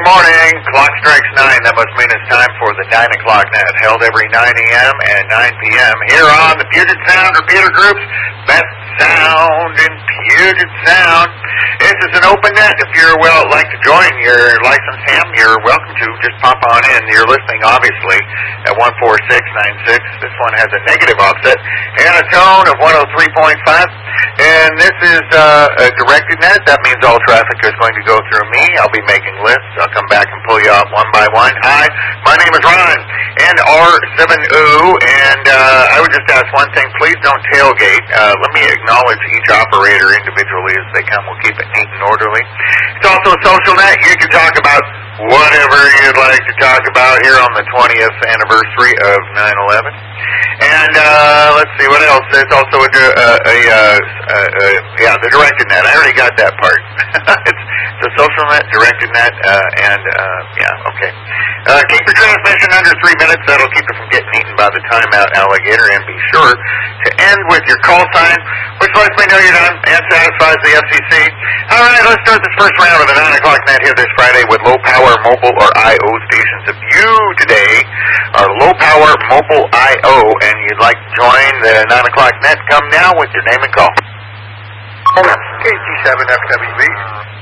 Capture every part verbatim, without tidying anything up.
morning. Clock strikes nine. That must mean it's time for the nine o'clock net, held every nine a.m. and nine p.m. here on the Puget Sound Repeater Group's best sound in Puget Sound. This is an open net. If you're, well, like to join your licensed ham, you're welcome to. Just pop on in. You're listening, obviously, at one four six nine six. This one has a negative offset and a tone of one oh three point five. And this is uh, a directed net. That means all traffic is going to go through me. I'll be making lists. I'll come back and pull you out one by one. Hi, my name is Ron, and R seven O, and uh, I would just ask one thing. Please don't tailgate. Uh, let me acknowledge each operator individually as they come. We'll keep it neat and orderly. It's also a social net. You can talk about whatever you'd like to talk about here on the twentieth anniversary of nine eleven. And uh, let's see, what else? There's also a, a, a, a, a yeah, the directed net. I already got that part. it's, it's a social net, directed net, uh, and uh, yeah, okay. Uh, keep your transmission under three minutes. That'll keep it from getting eaten by the timeout alligator. And be sure to end with your call sign, which lets me know you're done and satisfies the F C C. All right, let's start this first round of the nine o'clock net here this Friday with low power mobile or I O stations. If you today are low power mobile I O and you'd like to join the nine o'clock net, come now with your name and call. K G seven F W B.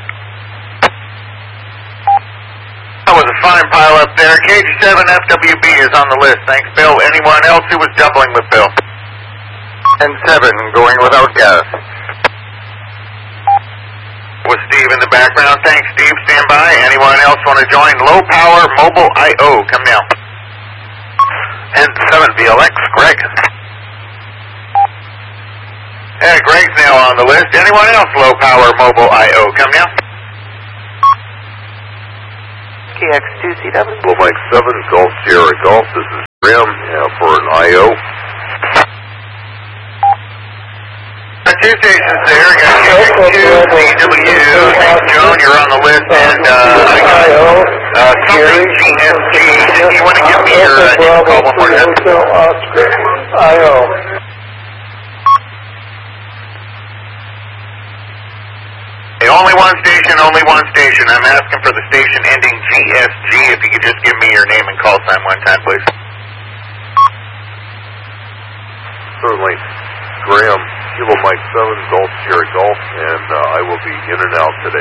That was a fine pile up there. K G seven F W B is on the list. Thanks, Bill. Anyone else who was doubling with Bill? And seven going without gas. With Steve in the background. Thanks, Steve. Stand by. Anyone else want to join low power mobile I O? Come now. And seven V L X, Greg. Yeah, Greg's now on the list. Anyone else low power mobile I O? Come now. K X two C W. Well, Mike seven, Golf Sierra Golf. This is Grim uh, for an I O. Two stations there. Got K X two C W. Thanks, Joan. You're on the list. And uh, I got uh, something G S G. If you want to give me your uh, name, call one more time. I O. Only one station, only one station. I'm asking for the station ending G S G. If you could just give me your name and call sign one time, please. Certainly. Graham, Kilo Mike seven, Golf Sierra Golf, and uh, I will be in and out today.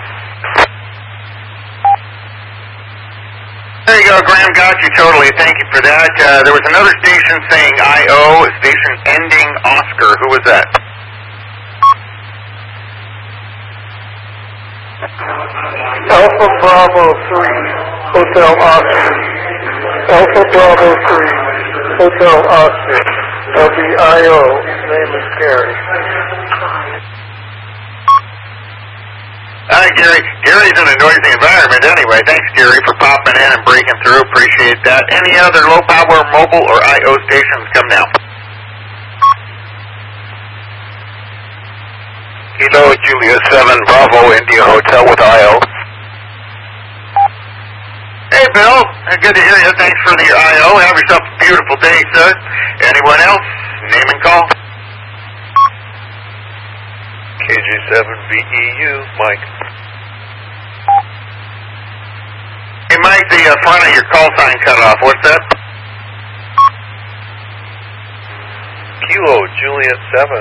There you go, Graham. Got you totally. Thank you for that. Uh, there was another station saying I O, station ending Oscar. Who was that? Alpha Bravo three, Hotel Oscar. Alpha Bravo three, Hotel Oscar. L B I O, name is Gary. Hi, Gary. Gary's in a noisy environment anyway. Thanks, Gary, for popping in and breaking through. Appreciate that. Any other low-power mobile or I O stations? Come now. Kilo Julia seven, Bravo, India Hotel with I O. Hey, Bill. Good to hear you. Thanks for the I O. Have yourself a beautiful day, sir. Anyone else? Name and call. K G seven V E U, Mike. Hey, Mike, the uh, front of your call sign cut off. What's that? Kilo Juliet seven.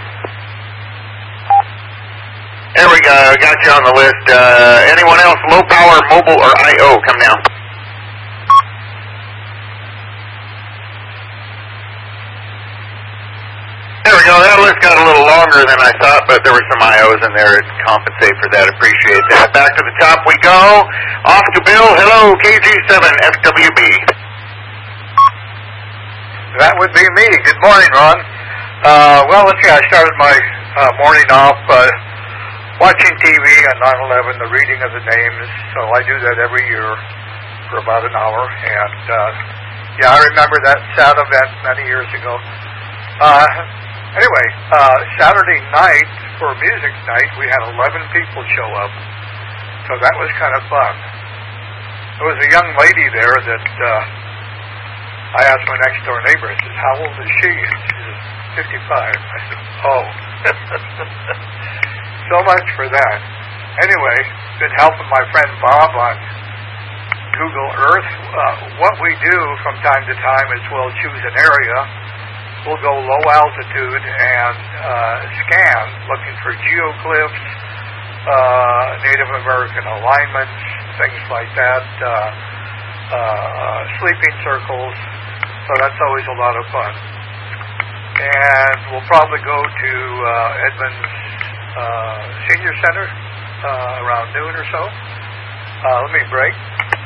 There we go. Got you on the list. Uh, anyone else? Low power, mobile, or I O? Come now. There we go. That list got a little longer than I thought, but there were some I Os in there to compensate for that. Appreciate that. Back to the top we go. Off to Bill. Hello, K G seven F W B. That would be me. Good morning, Ron. Uh, well, let's see. I started my uh, morning off uh, watching T V on nine eleven, the reading of the names. So I do that every year for about an hour. And uh, yeah, I remember that sad event many years ago. Uh, anyway, uh, Saturday night for music night, we had eleven people show up. So that was kind of fun. There was a young lady there that uh, I asked my next door neighbor, I said, how old is she? And she said, fifty-five. I said, oh. So much for that. Anyway, been helping my friend Bob on Google Earth. Uh, what we do from time to time is we'll choose an area, we'll go low altitude and uh, scan, looking for geoglyphs, uh, Native American alignments, things like that, uh, uh, sleeping circles. So that's always a lot of fun. And we'll probably go to uh, Edmonds uh, Senior Center uh, around noon or so. Uh, let me break.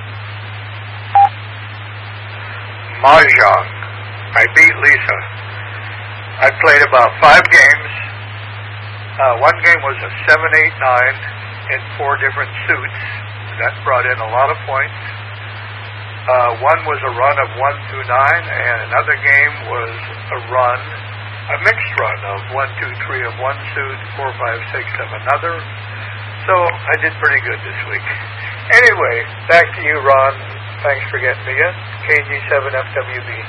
Mahjong. I beat Lisa. I played about five games. Uh, one game was a seven eight nine in four different suits. That brought in a lot of points. Uh, one was a run of one through nine, and another game was a run, a mixed run of one, two, three of one suit, four, five, six of another. So I did pretty good this week. Anyway, back to you, Ron. Thanks for getting me in. K G seven F W B.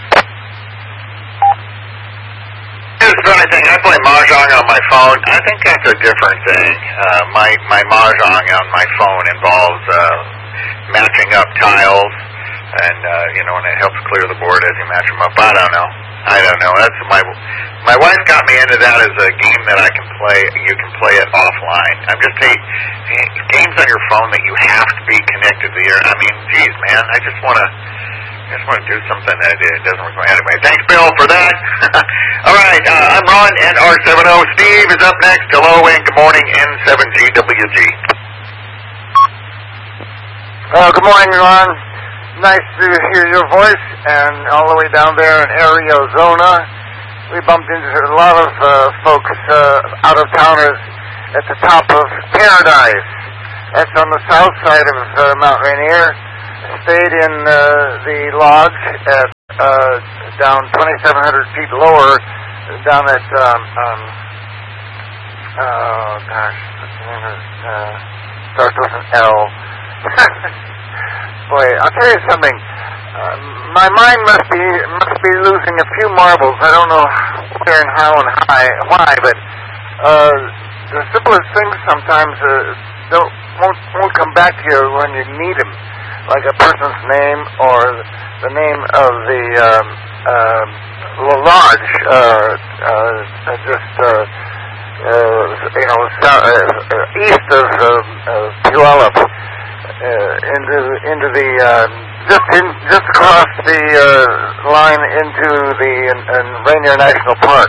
Here's the funny thing. I play Mahjong on my phone. I think that's a different thing. Uh, my, my Mahjong on my phone involves uh, matching up tiles, and, uh, you know, and it helps clear the board as you match them up. I don't know. I don't know. That's my my wife got me into that as a game that I can play. You can play it offline. I'm just saying, games on your phone that you have to be connected to the air. I mean, geez, man, I just want to just want to do something that it doesn't require. Anyway, thanks, Bill, for that. All right, uh, I'm Ron, N R seventy. Steve is up next. Hello and good morning, N seven G W G. Uh, good morning, Ron. Nice to hear your voice, and all the way down there in Arizona, we bumped into a lot of uh, folks, uh, out-of-towners at the top of Paradise. That's on the south side of uh, Mount Rainier. Stayed in uh, the lodge at uh, down twenty-seven hundred feet lower, down at, um, um, oh gosh, what's the name of it? Uh, starts with an L. Boy, I'll tell you something. Uh, my mind must be must be losing a few marbles. I don't know where and how and high, why, but uh, the simplest things sometimes uh, don't won't won't come back to you when you need them, like a person's name or the name of the um, uh, lodge, uh, uh, just uh, uh, you know south, uh, east of uh, uh, Puyallup. Uh, into into the uh, just in just across the uh, line into the uh, Rainier National Park.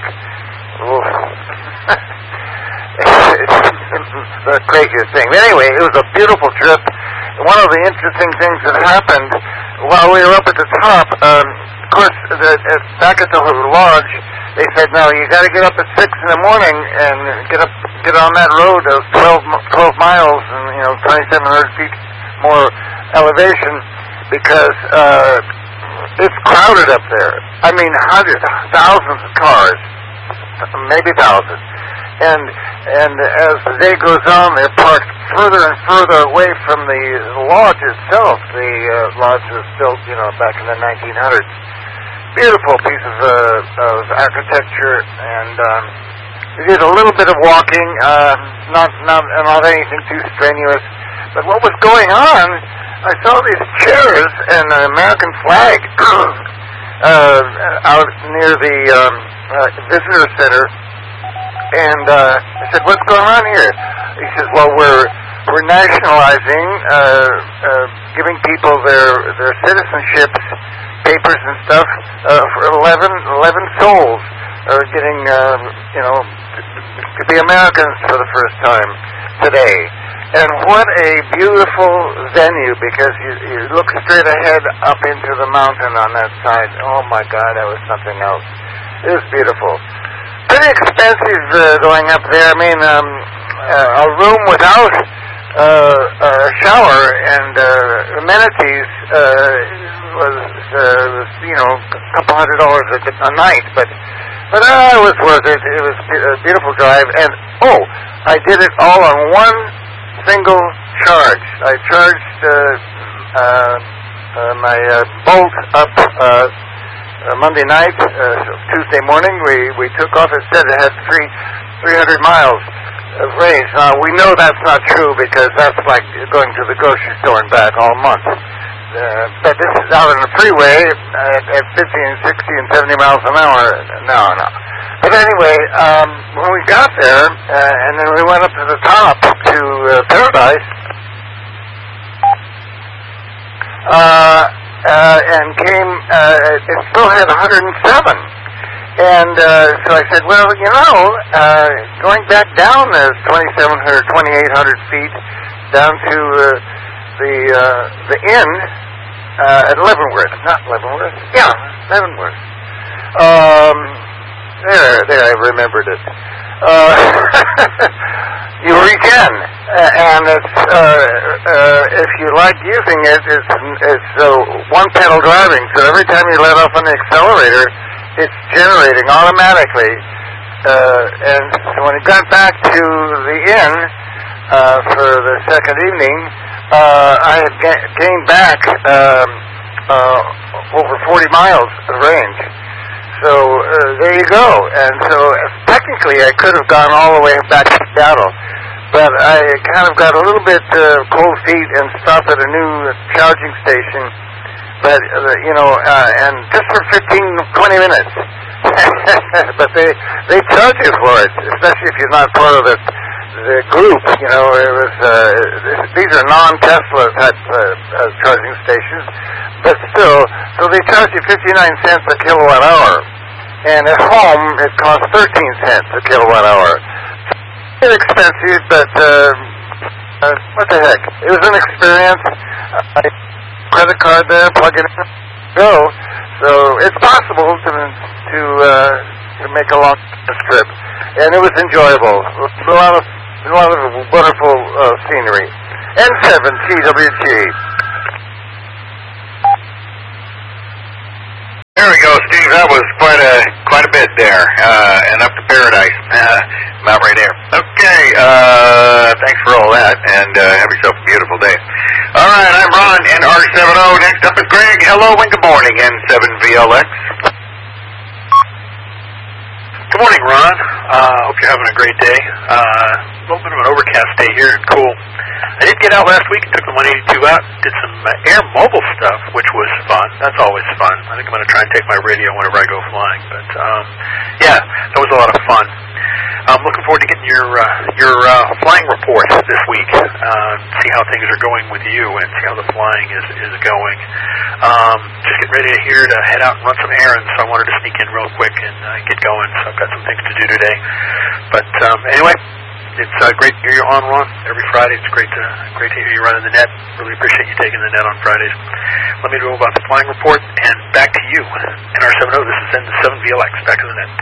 It's the craziest thing. But anyway, it was a beautiful trip. One of the interesting things that happened while we were up at the top, um, of course, the, uh, back at the lodge, they said, "No, you got to get up at six in the morning and get up, get on that road of twelve, twelve miles and you know twenty-seven hundred feet." More elevation because uh, it's crowded up there. I mean, hundreds, thousands of cars, maybe thousands. And and as the day goes on, they're parked further and further away from the lodge itself. The uh, lodge was built, you know, back in the nineteen hundreds. Beautiful piece of, uh, of architecture, and um, we did a little bit of walking, uh, not not not anything too strenuous. But what was going on, I saw these chairs and an American flag uh, out near the um, uh, visitor center, and uh, I said, "What's going on here?" He says, "Well, we're we're nationalizing, uh, uh, giving people their their citizenships, papers and stuff uh, for eleven, eleven souls are getting, uh, you know, to be Americans for the first time today." And what a beautiful venue, because you, you look straight ahead up into the mountain on that side. Oh, my God, that was something else. It was beautiful. Pretty expensive uh, going up there. I mean, um, uh, a room without uh, a shower and uh, amenities uh, was, uh, was, you know, a couple hundred dollars a, a night. But, but uh, it was worth it. It was a beautiful drive. And, oh, I did it all on one single charge. I charged uh, uh, uh, my uh, Bolt up uh, uh, Monday night, uh, Tuesday morning. We we took off. It said it had three three hundred miles of range. Now we know that's not true because that's like going to the grocery store and back all month. uh, but this is out on the freeway at, at fifty and sixty and seventy miles an hour. No, no. But anyway, um, when we got there, uh, and then we went up to the top to uh, Paradise, uh, uh, and came, uh, it still had one hundred seven. And uh, so I said, well, you know, uh, going back down the twenty-seven hundred, twenty-eight hundred feet down to uh, the uh, the inn uh, at Leavenworth, not Leavenworth, yeah, Leavenworth. Um, there, there, I remembered it. Uh, Eureka, uh, and it's uh, uh, if you like using it, it's it's uh, one pedal driving. So every time you let off on the accelerator, it's generating automatically. Uh, and so when it got back to the inn uh, for the second evening, uh, I had ga- gained back um, uh, over forty miles of range. So uh, there you go. And so uh, technically I could have gone all the way back to Seattle, but I kind of got a little bit uh, cold feet and stopped at a new charging station. But, uh, you know, uh, and just for fifteen, twenty minutes. But they they charge you for it, especially if you're not part of the, the group. You know, it was uh, this, these are non-Tesla type uh, uh, charging stations. But still, so they charge you fifty-nine cents a kilowatt hour. And at home, it costs thirteen cents a kilowatt hour. It's expensive, but uh, uh, what the heck? It was an experience. I credit card there, plug it in, go. So it's possible to to uh, to make a long trip, and it was enjoyable. A lot of a lot of wonderful uh, scenery. N seven T W G. There we go, Steve. That was quite a quite a bit there, uh, and up to Paradise, uh, about right there. Okay, uh, thanks for all that, and uh, have yourself a beautiful day. All right, I'm Ron, N R seven O. Next up is Greg. Hello and good morning, N seven V L X. Good morning, Ron. Uh, hope you're having a great day. Uh, a little bit of an overcast day here and cool. I did get out last week and took the one eighty-two out, did some uh, air mobile stuff, which was fun. That's always fun. I think I'm going to try and take my radio whenever I go flying. But, um, yeah, that was a lot of fun. I'm looking forward to getting your uh, your uh, flying report this week, uh, see how things are going with you and see how the flying is, is going. Um, just getting ready to here to head out and run some errands, so I wanted to sneak in real quick and uh, get going. So I've got some things to do today. But um, anyway, it's uh, great to hear you on, Ron, every Friday. It's great to great to hear you running the net. Really appreciate you taking the net on Fridays. Let me know about the flying report, and back to you. N R seven O, this is N seven V L X, back to the net.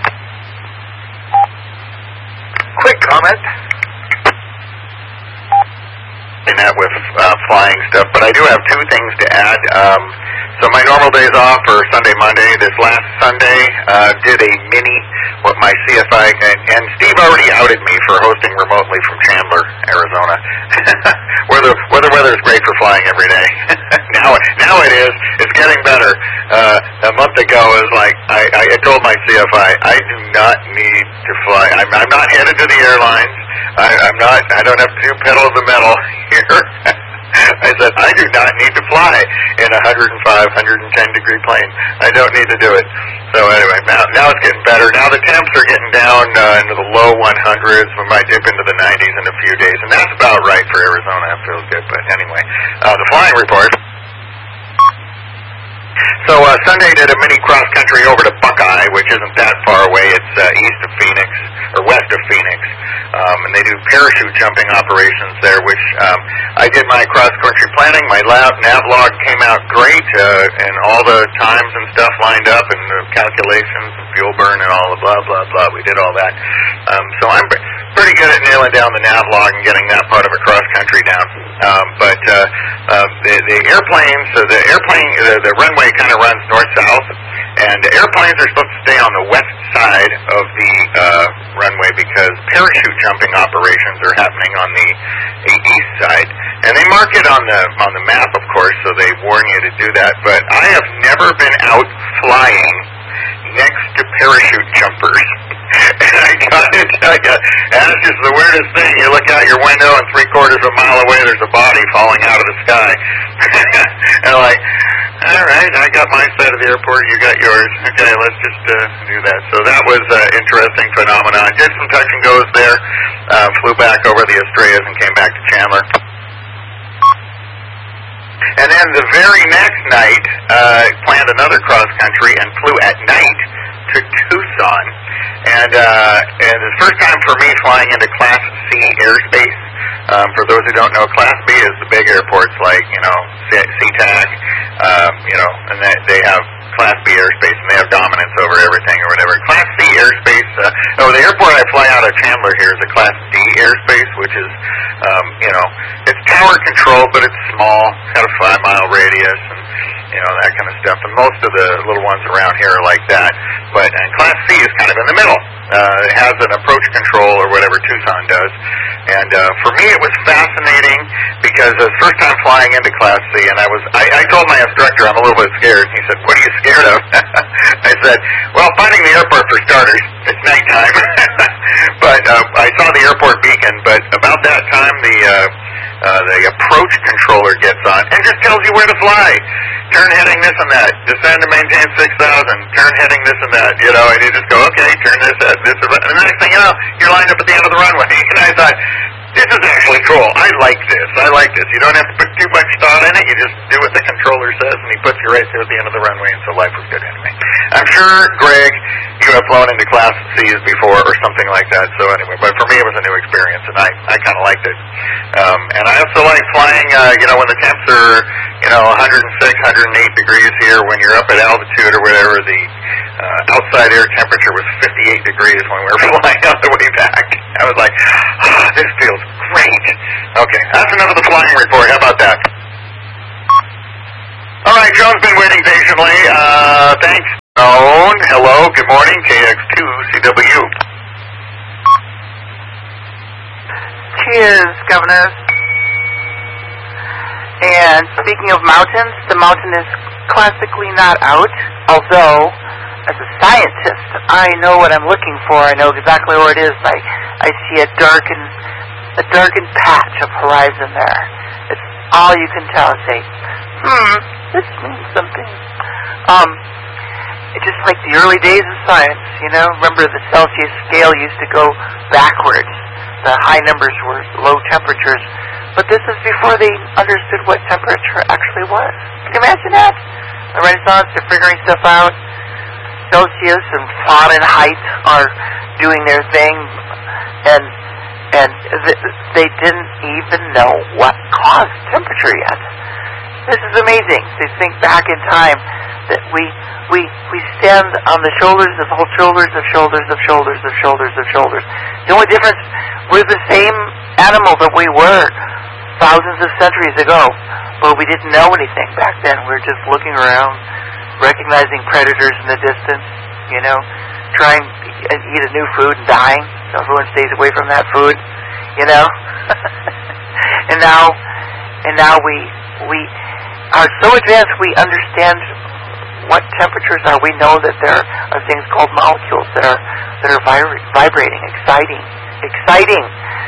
Quick comment. In that with uh, flying stuff, but I do have two things to add. Um, so my normal days off are Sunday, Monday. This last Sunday, uh, did a mini with my C F I, and, and Steve already outed me for hosting remotely from Chandler, Arizona. where the where the weather is great for flying every day. now, now it is. It's getting better. Uh, a month ago, it was like I, I told my C F I, I do not need to fly. I'm, I'm not headed to the airlines. I, I'm not. I don't have to do pedal to the metal here. I said, I do not need to fly in a one oh five, one ten degree plane. I don't need to do it. So anyway, now now it's getting better. Now the temps are getting down uh, into the low one hundreds. We might dip into the nineties in a few days, and that's about right for Arizona. It feels good. But anyway, uh, the flying report. So uh, Sunday did a mini cross country over to Buckeye, which isn't that far away. It's uh, east of Phoenix, or west of Phoenix, um, and they do parachute jumping operations there, which um, I did my cross country planning. My lab nav log came out great, uh, and all the times and stuff lined up, and the calculations, and fuel burn, and all the blah blah blah. We did all that. Um, so I'm pretty good at nailing down the nav log and getting that part of a cross country down. Um, but uh, uh, the, the airplanes, so the airplane, the, the runway kind of runs north-south, and the airplanes are supposed to stay on the west side of the uh, runway because parachute jumping operations are happening on the, the east side. And they mark it on the on the map, of course, so they warn you to do that. But I have never been out flying next to parachute jumpers. And I gotta tell you, that's just the weirdest thing. You look out your window and three quarters of a mile away there's a body falling out of the sky. And I'm like, all right, I got my side of the airport, you got yours. Okay, let's just uh, do that. So that was an uh, interesting phenomenon. Did some touch and goes there. Uh, flew back over the Estrellas and came back to Chandler. And then the very next night, uh, planned another cross country and flew at night to Tucson. And, uh, and the first time for me flying into Class C airspace. Um, for those who don't know, Class B is the big airports like, you know, SeaTac, um, you know, and they, they have Class B airspace, and they have dominance over everything or whatever. Class C airspace, uh, oh, the airport I fly out of Chandler here is a Class D airspace, which is, um, you know, it's tower controlled, but it's small. It's got a five-mile radius and, you know, that kind of stuff. And most of the little ones around here are like that. But and Class C is kind of in the middle. Uh, it has an approach control or whatever Tucson does. And uh, for me, it was fascinating because it was first time flying into Class C, and I was I, I told my instructor I'm a little bit scared. He said, "What are you scared of?" I said, "Well, finding the airport for starters. It's nighttime." But uh, I saw the airport beacon. But about that time, the uh, uh, the approach controller gets on and just tells you where to fly. Turn heading this and that. Descend to maintain six thousand. Turn heading this and that. You know, and you just go, okay, turn this, that, this, and the next thing you know, you're lined up at the end of the runway. And I thought, this is actually cool. I like this. I like this. You don't have to put too much thought in it. You just do what the controller says, and he puts you right there at the end of the runway, and so life was good anyway. I'm sure, Greg, you have flown into Class C's before or something like that, so anyway, but for me it was a new experience, and I, I kind of liked it. Um, and I also like flying, uh, you know, when the temps are, you know, one hundred six, one hundred eight degrees here, when you're up at altitude or whatever, the uh, outside air temperature was fifty-eight degrees when we were flying on the way back. I was like, ah, this feels great. Okay, that's enough of the flying report. How about that? All right, Joan's been waiting patiently. Uh, thanks. Joan, hello, good morning, K X two C W. Cheers, Governor. And speaking of mountains, the mountain is classically not out, although as a scientist, I know what I'm looking for. I know exactly where it is. I, I see a darkened, a darkened patch of horizon there. It's all you can tell. Say, hmm, this means something. Um, it's just like the early days of science, you know. Remember, the Celsius scale used to go backwards. The high numbers were low temperatures. But this is before they understood what temperature actually was. Can you imagine that? The Renaissance, they're figuring stuff out. Celsius and Fahrenheit are doing their thing, and and th- they didn't even know what caused temperature yet. This is amazing to think back in time that we we we stand on the shoulders of whole shoulders of shoulders of shoulders of shoulders of shoulders. The only difference, we're the same animal that we were thousands of centuries ago, but we didn't know anything back then. We were just looking around, recognizing predators in the distance, you know, trying to eat a new food and dying, so everyone stays away from that food, you know. and now, and now we we are so advanced. We understand what temperatures are. We know that there are things called molecules that are that are vibra- vibrating, exciting, exciting.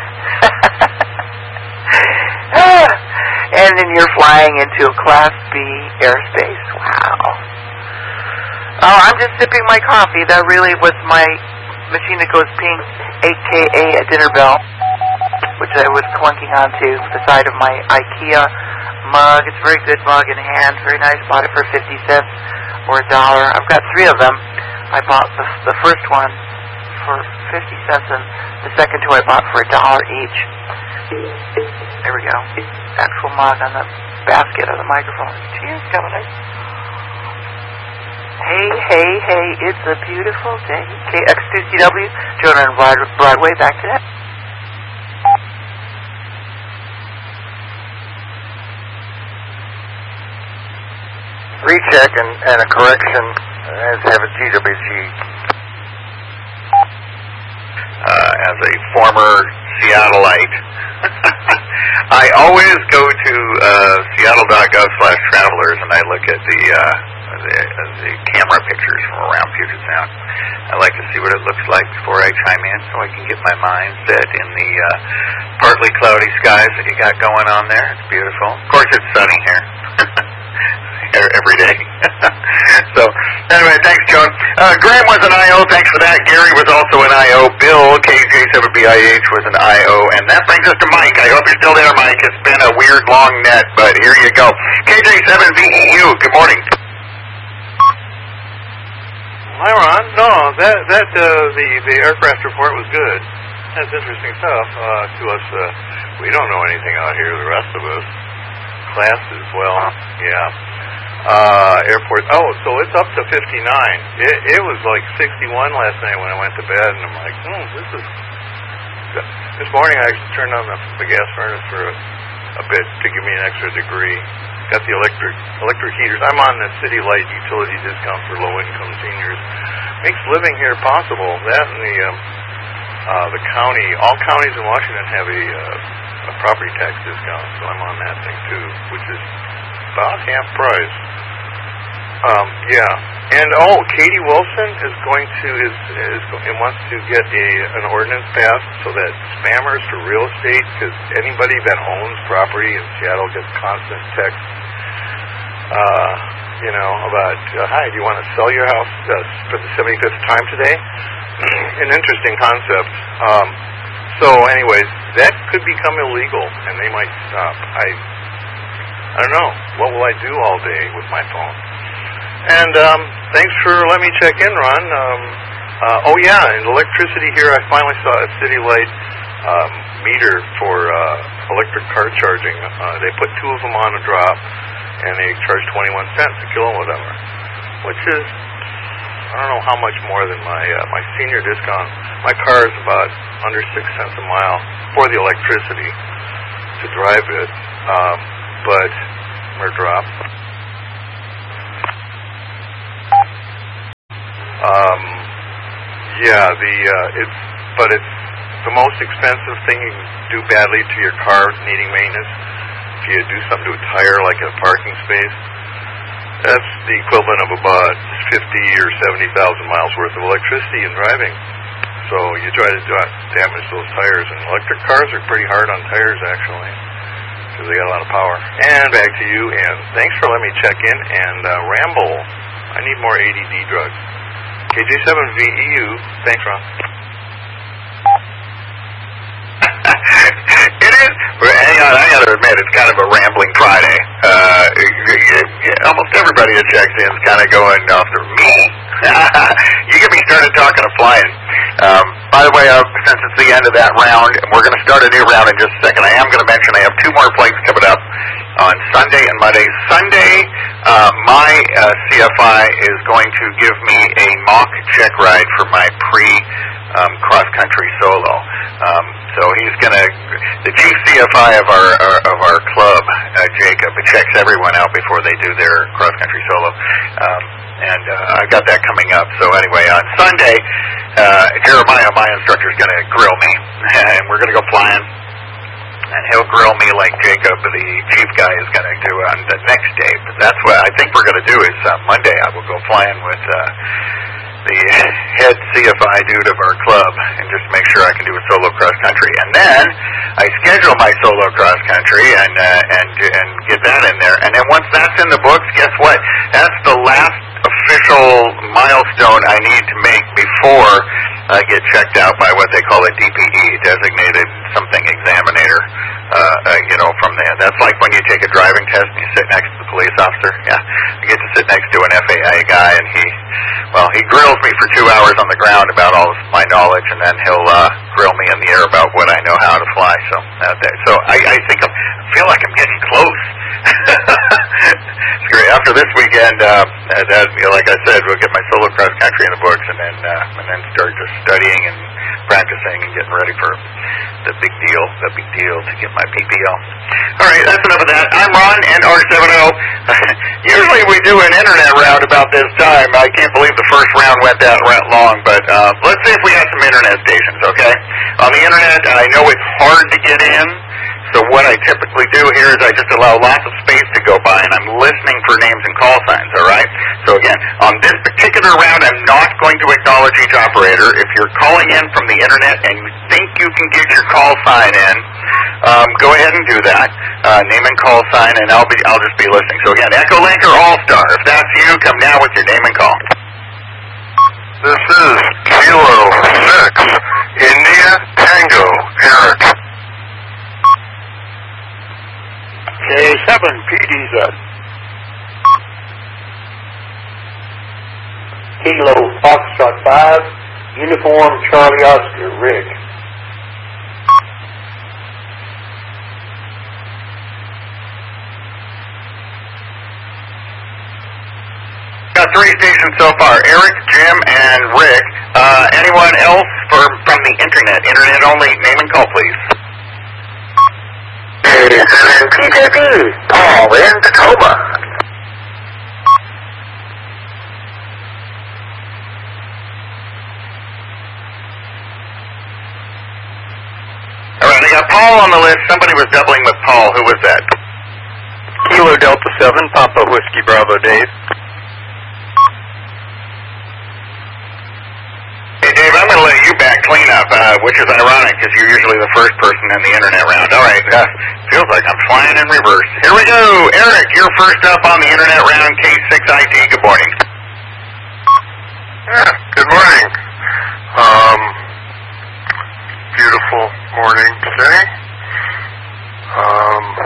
And then you're flying into a Class B airspace. Wow. Oh, I'm just sipping my coffee. That really was my machine that goes pink, a k a a dinner bell, which I was clunking onto the side of my IKEA mug. It's a very good mug in hand. Very nice. Bought it for fifty cents or a dollar. I've got three of them. I bought the, the first one for fifty cents, and the second two I bought for a dollar each. There we go. Actual mug on the basket of the microphone. Cheers, Governor. Hey, hey, hey, it's a beautiful day. K X two C W, Jonah and Broadway, back to that. Recheck and, and a correction as have a G W G. Uh, as a former Seattleite, I always go to uh, Seattle.gov slash travelers, and I look at the, uh, the the camera pictures from around Puget Sound. I like to see what it looks like before I chime in, so I can get my mind set in the uh, partly cloudy skies that you got going on there. It's beautiful. Of course, it's sunny here. every day. So, anyway, thanks, Joan. Uh, Graham was an I O. Thanks for that. Gary was also an I O. Bill, K J seven B I H, was an I O. And that brings us to Mike. I hope you're still there, Mike. It's been a weird, long net, but here you go. K J seven V E U, good morning. Hi, Ron. No, that that uh, the the aircraft report was good. That's interesting stuff. Uh, to us, uh, we don't know anything out here. The rest of us, classes, well, yeah. Uh, airport. Oh, so it's up to fifty-nine. It, it was like sixty-one last night when I went to bed, and I'm like, hmm, this is. This morning I turned on the, the gas furnace for a, a bit to give me an extra degree. Got the electric electric heaters. I'm on the City Light utility discount for low-income seniors. Makes living here possible. That and the um, uh, the county, all counties in Washington have a, uh, a property tax discount, so I'm on that thing too, which is about half price. Um, yeah, and oh, Katie Wilson is going to is is and wants to get a an ordinance passed so that spammers for real estate, because anybody that owns property in Seattle gets constant texts, uh, you know, about uh, hi, do you want to sell your house uh, for the seventy-fifth time today? An interesting concept. Um, so, anyways, that could become illegal, and they might stop. I I don't know. What will I do all day with my phone? And um, thanks for letting me check in, Ron. Um, uh, oh, yeah, and electricity here, I finally saw a City Light um, meter for uh, electric car charging. Uh, they put two of them on a drop, and they charge twenty-one cents a kilowatt hour, which is, I don't know how much more than my uh, my senior discount. My car is about under six cents a mile for the electricity to drive it, um, but or drop. Um, yeah, the uh, it's but it's the most expensive thing you can do badly to your car needing maintenance. If you do something to a tire, like a parking space, that's the equivalent of about fifty or seventy thousand miles worth of electricity in driving. So you try to do, damage those tires, and electric cars are pretty hard on tires actually, because they got a lot of power. And back to you, and thanks for letting me check in and uh, ramble. I need more A D D drugs. K J seven V E U. Thanks, Ron. It is. Hang on, I got to admit, it's kind of a rambling Friday. Uh, almost everybody that checks in is kind of going off the me. You get me started talking of flying. Um, by the way, uh, since it's the end of that round, we're going to start a new round in just a second. I am going to mention I have two more flights coming up on Sunday and Monday. Sunday, uh, my uh, C F I is going to give me a mock check ride for my pre um, cross-country solo. Um, so he's going to, the chief C F I of our, our of our club, uh, Jacob, checks everyone out before they do their cross-country solo. Um, and uh, I've got that coming up. So anyway, on Sunday, uh, Jeremiah, my instructor, is going to grill me, and we're going to go flying. And he'll grill me like Jacob, the chief guy, is going to do on the next day. But that's what I think we're going to do is uh, Monday I will go flying with uh, the head C F I dude of our club and just make sure I can do a solo cross country. And then I schedule my solo cross country and uh, and and get that in there. And then once that's in the books, guess what? That's the last official milestone I need to make before I get checked out by what they call a D P E, designated something examinator. Uh, uh, you know, from there. That's like when you take a driving test and you sit next to the police officer. Yeah, I get to sit next to an F A A guy, and he, well, he grills me for two hours on the ground about all of my knowledge, and then he'll uh, grill me in the air about what I know how to fly. So, uh, that, so I, I think I'm, I feel like I'm getting close. It's great. After this weekend, uh, that, you know, like I said, we'll get my solo cross country in the books, and then uh, and then start just studying and practicing and getting ready for the big deal, the big deal to get my P P O. All right, that's enough of that. I'm Ron, N R seventy. Usually we do an internet round about this time. I can't believe the first round went that long, but uh, let's see if we have some internet stations, okay? On the internet, I know it's hard to get in, so what I typically do here is I just allow lots of space to go by, and I'm listening for names and call signs, all right? So again, on this particular round, I'm not going to acknowledge each operator. If you're calling in from the internet and you think you can get your call sign in, um, go ahead and do that. Uh, name and call sign, and I'll be I'll just be listening. So again, Echo Link or All Star. If that's you, come now with your name and call. This is Kilo six, India Tango, Eric. K seven, P D Z. Kilo Foxtrot five, Uniform Charlie Oscar, Rick. Got three stations so far, Eric, Jim, and Rick. Uh, anyone else for, from the internet? Internet only, name and call, please. P J B, Paul in Tacoma. All right, I got Paul on the list. Somebody was doubling with Paul. Who was that? Kilo Delta seven, Papa Whiskey Bravo Dave. Hey, Dave, I'm going to let you back clean up, uh, which is ironic because you're usually the first person in the internet round. All right, uh, feels like I'm flying in reverse. Here we go. Eric, you're first up on the internet round, K six I T. Good morning. Yeah, good morning. Um, beautiful morning today. Um,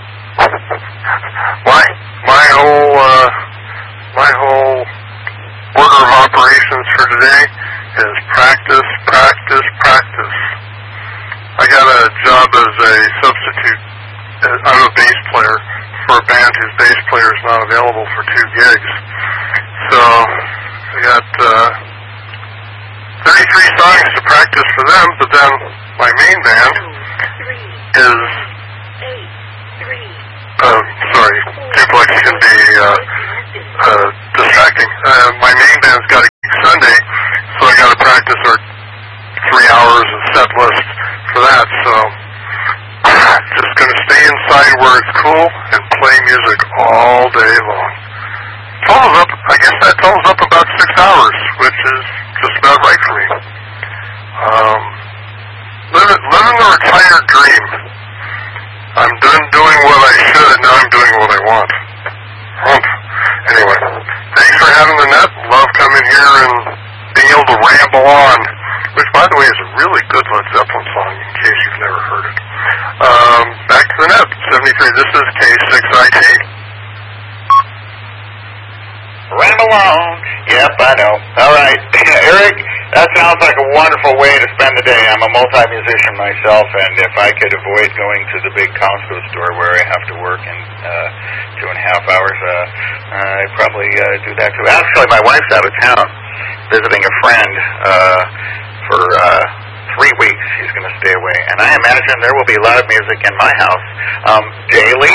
my, my whole, uh, my whole order of operations for today is practice, practice, practice. I got a job as a substitute, uh, I'm a bass player for a band whose bass player is not available for two gigs. So, I got uh, thirty-three songs to practice for them, but then my main band is, uh, sorry, duplex can be uh, uh, distracting. Uh, my main band's got a gig Sunday, so I got to practice our three hours of set list for that. So just going to stay inside where it's cool and play music all day long. Totals up, I guess that totals up about six hours, which is just about right for me. Um, living, living the retired dream. I'm done doing what I should, now I'm doing what I want. Humph. Anyway, thanks for having the net. Love coming here and being able to ramble on, which, by the way, is a really good Led Zeppelin song, in case you've never heard it. Um, back to the net, seventy-three. This is K six I T. Ramble on. Yep, I know. All right. Eric, that sounds like a wonderful way to spend the day. I'm a multi-musician myself, and if I could avoid going to the big Costco store where I have to work in uh, two and a half hours, uh, I'd probably uh, do that too. Actually, my wife's out of town visiting a friend uh, for uh, three weeks. She's going to stay away, and I imagine there will be loud music in my house um, daily.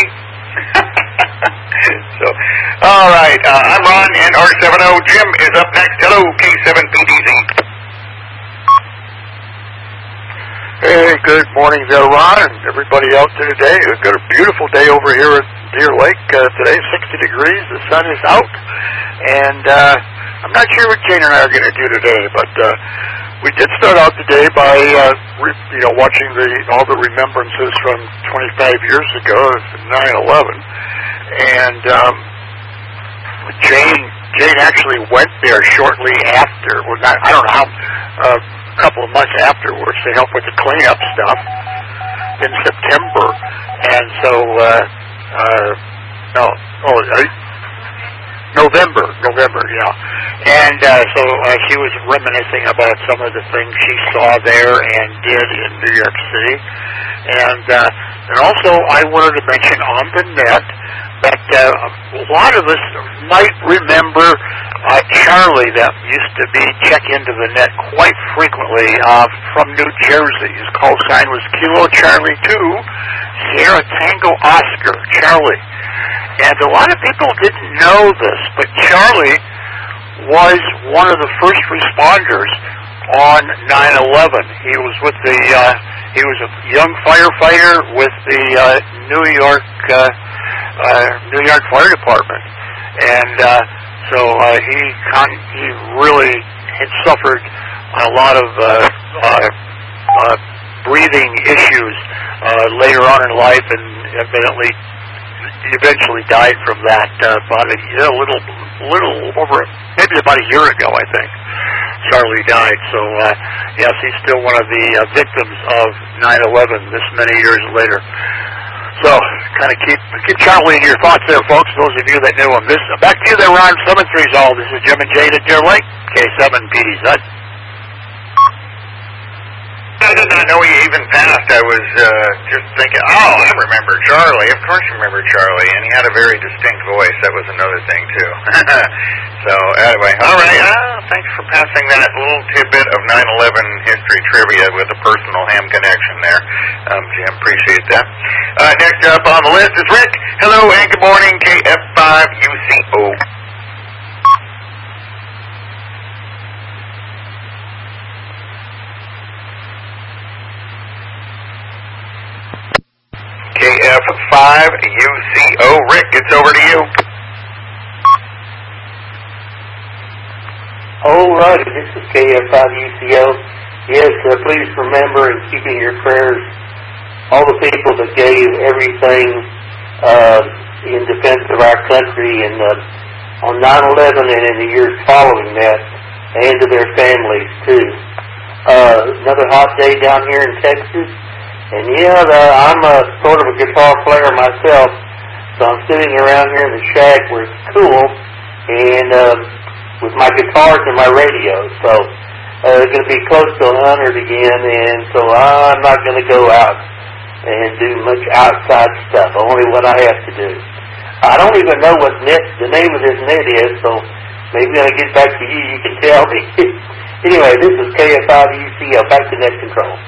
So, all right, uh, I'm Ron, N R seven zero. Jim is up next. Hello, K seven P D Z. Hey, good morning there, Ron, and everybody out there today. We've got a beautiful day over here at Deer Lake. Uh, today, sixty degrees. The sun is out, and uh, I'm not sure what Jane and I are going to do today, but uh, we did start out the day by uh, re- you know watching the all the remembrances from twenty-five years ago of nine eleven. And um, Jane Jane actually went there shortly after. Well, not, I don't know how. Uh, a couple of months afterwards to help with the cleanup stuff in September. And so, uh, uh, no, oh, uh, November, November, yeah. And uh, so uh, she was reminiscing about some of the things she saw there and did in New York City. And, uh, and also I wanted to mention on the net that uh, a lot of us might remember uh, Charlie that used to be check into the net quite frequently uh, from New Jersey. His call sign was Kilo Charlie two, Sierra Tango Oscar, Charlie. And a lot of people didn't know this, but Charlie was one of the first responders on nine eleven. He was with the, uh, he was a young firefighter with the uh, New York, uh, uh, New York Fire Department. And uh, So uh, he con- he really had suffered a lot of uh, uh, uh, breathing issues uh, later on in life, and evidently eventually died from that uh, about a, a little little over maybe about a year ago, I think. Charlie died. So uh, yes, he's still one of the uh, victims of nine eleven this many years later. So, kind of keep keep Charlie in your thoughts there, folks, those of you that knew him. This, back to you there, Ron, seven three all. This is Jim and Jade at Deer Lake, K seven P D Z. I did not know he even passed. I was uh, just thinking, oh, I remember Charlie. Of course you remember Charlie, and he had a very distinct voice. That was another thing, too. So, anyway, all right. Uh, thanks for passing that little tidbit of nine eleven history trivia with a personal ham connection there. Um, Jim, appreciate that. Uh, next up on the list is Rick. Hello and good morning, K F five U C O. K F five U C O. Rick, it's over to you. All righty, this is K F five U C O. Yes, uh, please remember and keep in your prayers all the people that gave everything uh, in defense of our country and uh, on nine eleven and in the years following that, and to their families too. Uh, another hot day down here in Texas. And yeah, the, I'm a sort of a guitar player myself, so I'm sitting around here in the shack where it's cool, and uh, with my guitars and my radio. So uh, it's going to be close to one hundred again, and so I'm not going to go out and do much outside stuff. Only what I have to do. I don't even know what net the name of this net is, so maybe when I get back to you, you can tell me. Anyway, this is K F five U C O. Back to net control.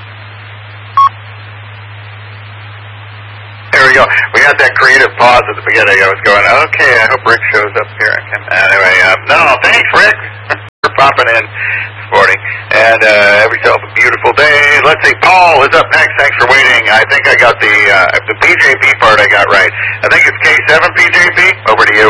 There we go. We had that creative pause at the beginning. I was going, okay, I hope Rick shows up here. Anyway, um, no, thanks, Rick, for popping in this morning. And uh, have yourself a beautiful day. Let's see, Paul is up next. Thanks for waiting. I think I got the uh, the P J P part I got right. I think it's K seven P J P. Over to you.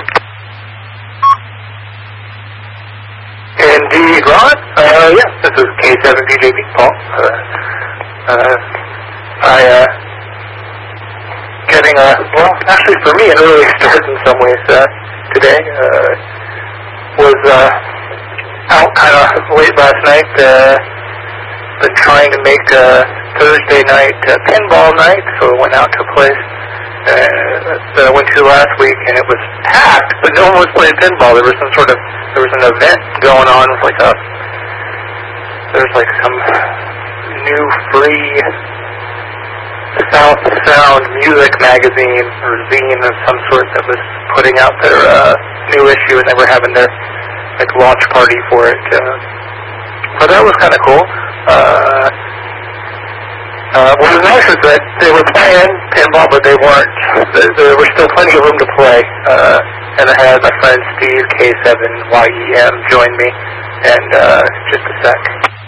Indeed, Ron. Uh, yeah, this is K seven P J P, Paul. Uh, uh, I, uh, getting a, well, actually for me, an early start in some ways uh, today. Uh, was uh, out kind of late last night, uh, been trying to make uh, Thursday night uh, pinball night, so I went out to a place uh, that I went to last week, and it was packed, but no one was playing pinball. There was some sort of, there was an event going on with like a, there's like some new free South Sound music magazine or zine of some sort that was putting out their uh, new issue, and they were having their like launch party for it. Uh, so that was kind of cool. Uh, uh, what was nice is that they were playing pinball, but they weren't. There, there was still plenty of room to play. Uh, and I had my friend Steve K seven Y E M join me. And uh, just a sec.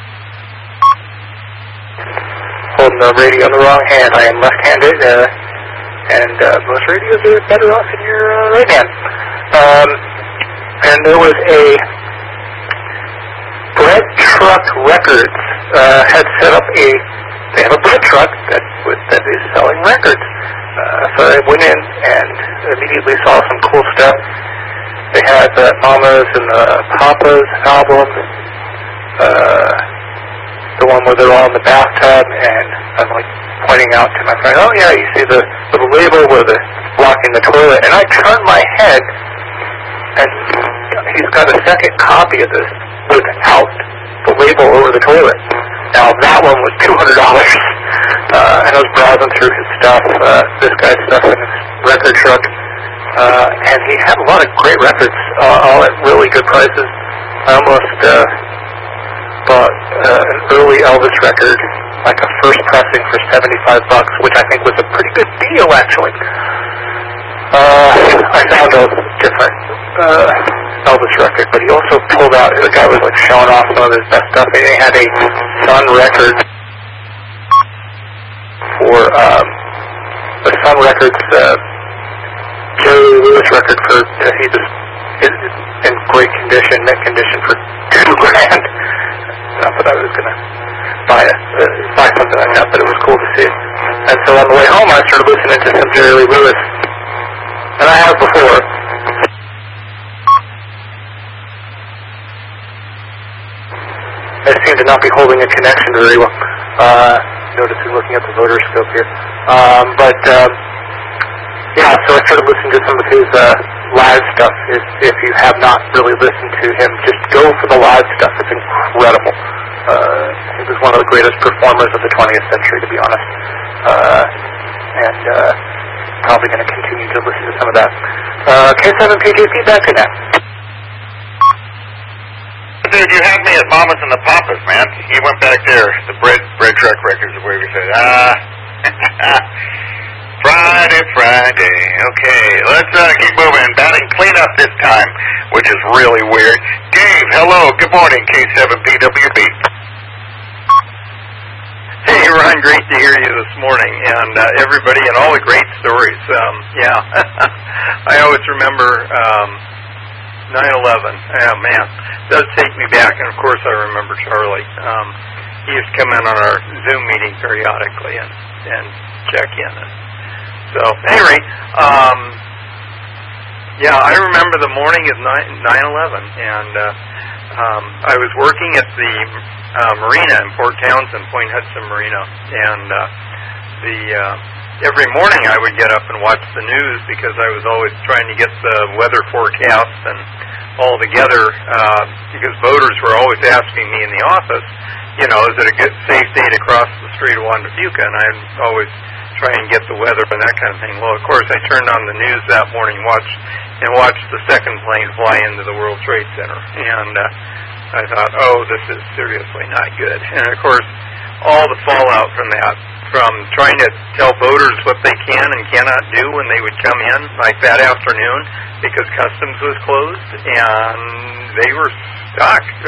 Holding the radio in the wrong hand. I am left-handed, uh, and uh, most radios are better off in your uh, right hand. Um, and there was a Bread Truck Records uh, had set up a. They have a bread truck that was, that is selling records. Uh, so I went in and immediately saw some cool stuff. They had the Mamas and the Papas album. Uh, the one where they're all in the bathtub, and I'm like pointing out to my friend, oh yeah, you see the little label where they're blocking the toilet, and I turn my head, and he's got a second copy of this without the label over the toilet. Now that one was two hundred dollars, uh, and I was browsing through his stuff, uh, this guy's stuff in his record truck, uh, and he had a lot of great records, uh, all at really good prices. I almost, uh, bought uh, an early Elvis record, like a first pressing for seventy-five bucks, which I think was a pretty good deal, actually. Uh, I found a different uh, Elvis record, but he also pulled out, the guy was like showing off some of his best stuff. He had a Sun record for, um, the Sun Records, uh, Jerry Lewis record for, uh, he just is in great condition, mint condition for two grand. Not that I was going to buy it, uh, buy something like that, but it was cool to see. And so on the way home, I started listening to some Jerry Lee Lewis, and I have before. I seem to not be holding a connection very well. Uh, noticing looking at the voter scope here. Um, but, um, yeah, so I started listening to some of his uh, live stuff. If, if you have not really listened to him, just go for the live stuff. It's incredible. Uh, he was one of the greatest performers of the twentieth century, to be honest. Uh, and uh, probably going to continue to listen to some of that. Uh, K seven P J P, back to that. Dude, you had me at Mamas and the Papas, man. You went back there, the bread bread truck records, the way we said, ah, Friday, Friday. Okay, let's uh, keep moving. Batting cleanup this time, which is really weird. Dave, hello, good morning, K seven P W B. Hey, Ron, great to hear you this morning, and uh, everybody, and all the great stories. Um, yeah, I always remember um, nine eleven. Oh, man, it does take me back, and of course I remember Charlie. Um, he used to come in on our Zoom meeting periodically and, and check in. And so, at any rate, um, yeah, I remember the morning of nine eleven, and uh, um, I was working at the uh, marina in Port Townsend, Point Hudson Marina, and uh, the uh, every morning I would get up and watch the news because I was always trying to get the weather forecast and all together uh, because voters were always asking me in the office, you know, is it a good, safe day to cross the Strait of Juan de Fuca? And I'd always try and get the weather and that kind of thing. Well, of course, I turned on the news that morning, watched and watched the second plane fly into the World Trade Center, and uh, I thought, oh, this is seriously not good. And of course, all the fallout from that, from trying to tell voters what they can and cannot do when they would come in, like that afternoon, because customs was closed, and they were stuck.